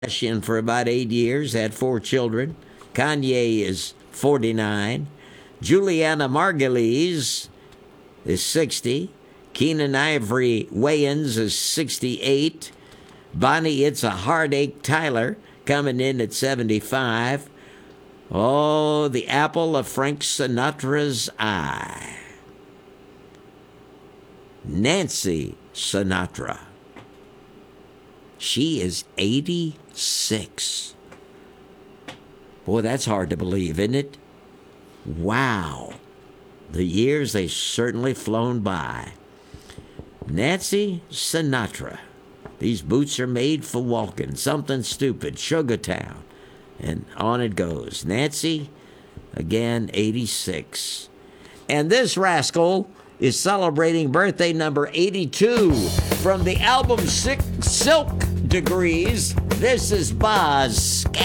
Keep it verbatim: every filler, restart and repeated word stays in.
Kardashian for about eight years, had four children. Kanye is forty-nine. Juliana Margulies is sixty. Keenan Ivory Wayans is sixty-eight. Bonnie It's a Heartache Tyler coming in at seventy-five. Oh, the apple of Frank Sinatra's eye. Nancy Sinatra. She is eighty-six. Boy, that's hard to believe, isn't it? Wow. The years, they certainly flown by. Nancy Sinatra. These boots are made for walking. Something Stupid. Sugar Town. And on it goes. Nancy, again, eighty-six. And this rascal is celebrating birthday number eighty-two. From the album Silk Degrees, this is Boz Scaggs.